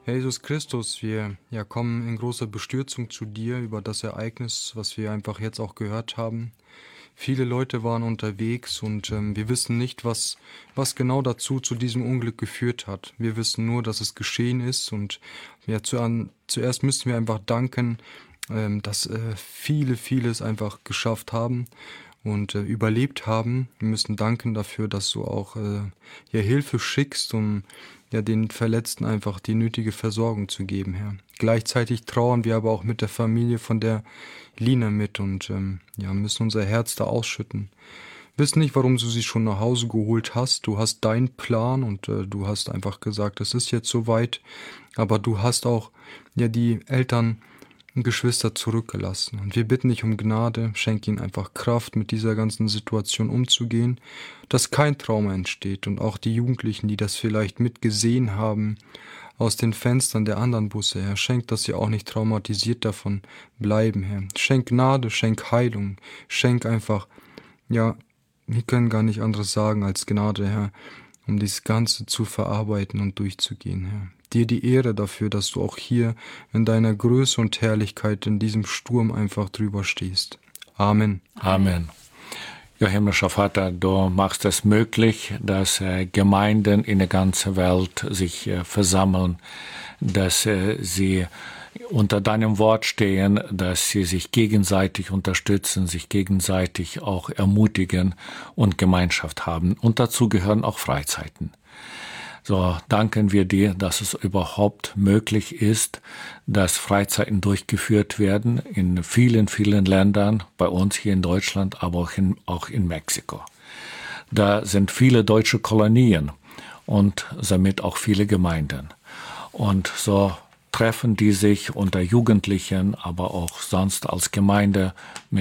Herr Jesus Christus, wir kommen in großer Bestürzung zu dir über das Ereignis, was wir einfach jetzt auch gehört haben. Viele Leute waren unterwegs und wir wissen nicht, was genau dazu zu diesem Unglück geführt hat. Wir wissen nur, dass es geschehen ist und zuerst müssen wir einfach danken, dass viele es einfach geschafft haben und überlebt haben. Wir müssen danken dafür, dass du auch Hilfe schickst, um den Verletzten einfach die nötige Versorgung zu geben, Herr. Gleichzeitig trauern wir aber auch mit der Familie von der Lina mit und müssen unser Herz da ausschütten. Wissen nicht, warum du sie schon nach Hause geholt hast. Du hast deinen Plan und du hast einfach gesagt, es ist jetzt soweit. Aber du hast auch die Eltern und Geschwister zurückgelassen. Und wir bitten dich um Gnade, schenk ihnen einfach Kraft, mit dieser ganzen Situation umzugehen, dass kein Trauma entsteht und auch die Jugendlichen, die das vielleicht mitgesehen haben, aus den Fenstern der anderen Busse, Herr, schenk, dass sie auch nicht traumatisiert davon bleiben, Herr. Schenk Gnade, schenk Heilung, schenk einfach, wir können gar nicht anderes sagen als Gnade, Herr, um dies Ganze zu verarbeiten und durchzugehen, Herr. Dir die Ehre dafür, dass du auch hier in deiner Größe und Herrlichkeit in diesem Sturm einfach drüber stehst. Amen. Amen. Ja, himmlischer Vater, du machst es möglich, dass Gemeinden in der ganzen Welt sich versammeln, dass sie unter deinem Wort stehen, dass sie sich gegenseitig unterstützen, sich gegenseitig auch ermutigen und Gemeinschaft haben. Und dazu gehören auch Freizeiten. So danken wir dir, dass es überhaupt möglich ist, dass Freizeiten durchgeführt werden in vielen Ländern, bei uns hier in Deutschland, aber auch in Mexiko. Da sind viele deutsche Kolonien und damit auch viele Gemeinden. Und so treffen die sich unter Jugendlichen, aber auch sonst als Gemeinde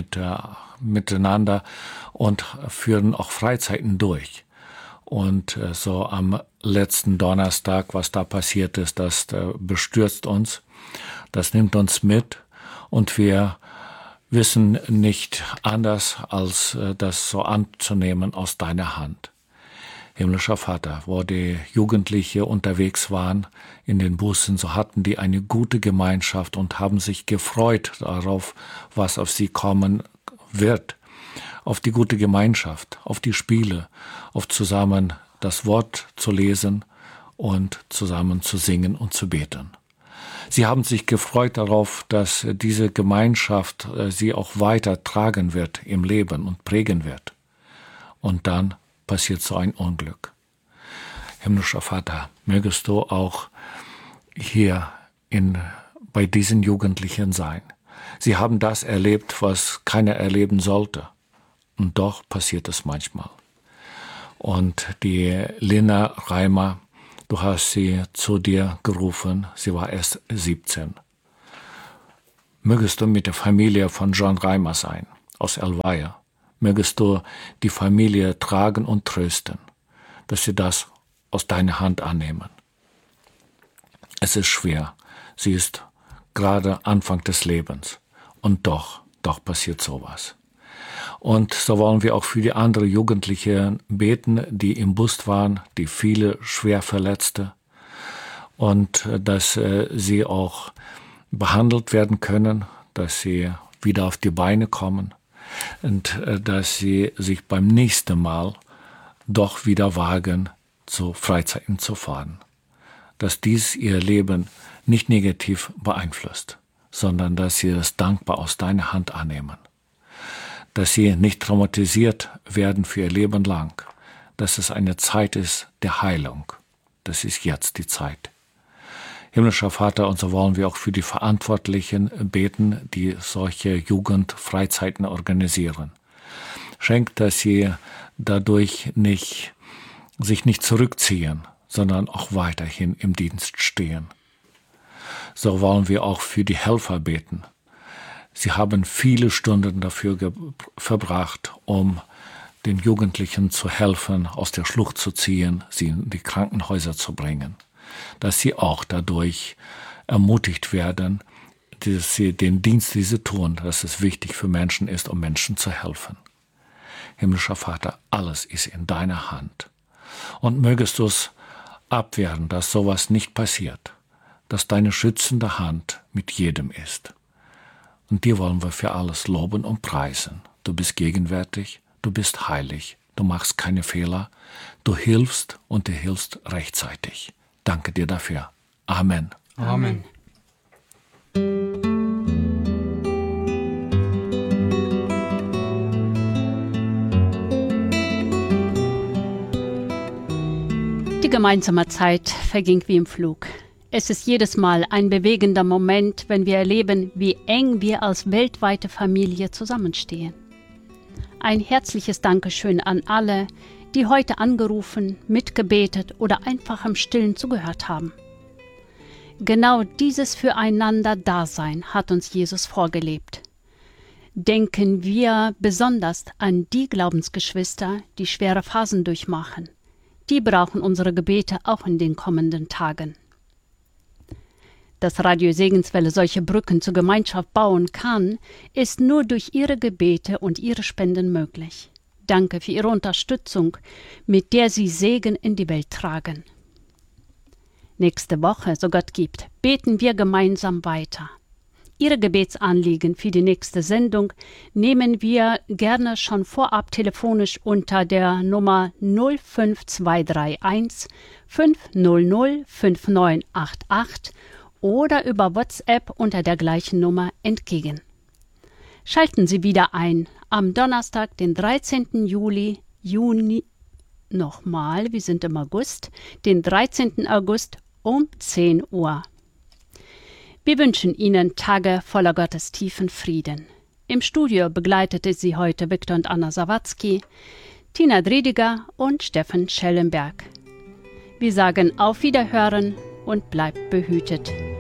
miteinander und führen auch Freizeiten durch. Und so am letzten Donnerstag, was da passiert ist, das bestürzt uns, das nimmt uns mit und wir wissen nicht anders, als das so anzunehmen aus deiner Hand. Himmlischer Vater, wo die Jugendliche unterwegs waren in den Bussen, so hatten die eine gute Gemeinschaft und haben sich gefreut darauf, was auf sie kommen wird. Auf die gute Gemeinschaft, auf die Spiele, auf zusammen das Wort zu lesen und zusammen zu singen und zu beten. Sie haben sich gefreut darauf, dass diese Gemeinschaft sie auch weiter tragen wird im Leben und prägen wird. Und dann passiert so ein Unglück. Himmlischer Vater, mögest du auch hier bei diesen Jugendlichen sein. Sie haben das erlebt, was keiner erleben sollte. Und doch passiert es manchmal. Und die Lina Reimer, du hast sie zu dir gerufen, sie war erst 17. Mögest du mit der Familie von John Reimer sein, aus Elweier. Mögest du die Familie tragen und trösten, dass sie das aus deiner Hand annehmen. Es ist schwer, sie ist gerade Anfang des Lebens. Und doch passiert sowas. Und so wollen wir auch für die anderen Jugendlichen beten, die im Bus waren, die viele schwer Verletzte. Und dass sie auch behandelt werden können, dass sie wieder auf die Beine kommen. Und dass sie sich beim nächsten Mal doch wieder wagen, zu Freizeiten zu fahren. Dass dies ihr Leben nicht negativ beeinflusst, sondern dass sie es dankbar aus deiner Hand annehmen. Dass sie nicht traumatisiert werden für ihr Leben lang, dass es eine Zeit ist der Heilung. Das ist jetzt die Zeit. Himmlischer Vater, und so wollen wir auch für die Verantwortlichen beten, die solche Jugendfreizeiten organisieren. Schenkt, dass sie dadurch sich nicht zurückziehen, sondern auch weiterhin im Dienst stehen. So wollen wir auch für die Helfer beten. Sie haben viele Stunden dafür verbracht, um den Jugendlichen zu helfen, aus der Schlucht zu ziehen, sie in die Krankenhäuser zu bringen. Dass sie auch dadurch ermutigt werden, dass sie den Dienst, den sie tun, dass es wichtig für Menschen ist, um Menschen zu helfen. Himmlischer Vater, alles ist in deiner Hand. Und mögest du es abwehren, dass sowas nicht passiert. dass deine schützende Hand mit jedem ist. Und dir wollen wir für alles loben und preisen. Du bist gegenwärtig, du bist heilig, du machst keine Fehler, du hilfst und du hilfst rechtzeitig. Danke dir dafür. Amen. Amen. Die gemeinsame Zeit verging wie im Flug. Es ist jedes Mal ein bewegender Moment, wenn wir erleben, wie eng wir als weltweite Familie zusammenstehen. Ein herzliches Dankeschön an alle, die heute angerufen, mitgebetet oder einfach im Stillen zugehört haben. Genau dieses Füreinander-Dasein hat uns Jesus vorgelebt. Denken wir besonders an die Glaubensgeschwister, die schwere Phasen durchmachen. Die brauchen unsere Gebete auch in den kommenden Tagen. Dass Radio Segenswelle solche Brücken zur Gemeinschaft bauen kann, ist nur durch Ihre Gebete und Ihre Spenden möglich. Danke für Ihre Unterstützung, mit der Sie Segen in die Welt tragen. Nächste Woche, so Gott gibt, beten wir gemeinsam weiter. Ihre Gebetsanliegen für die nächste Sendung nehmen wir gerne schon vorab telefonisch unter der Nummer 05231 500 5988 oder über WhatsApp unter der gleichen Nummer entgegen. Schalten Sie wieder ein am Donnerstag, den 13. wir sind im August, den 13. August um 10 Uhr. Wir wünschen Ihnen Tage voller Gottes tiefen Frieden. Im Studio begleitete Sie heute Viktor und Anna Sawatzki, Tina Driediger und Steffen Schellenberg. Wir sagen auf Wiederhören und bleibt behütet.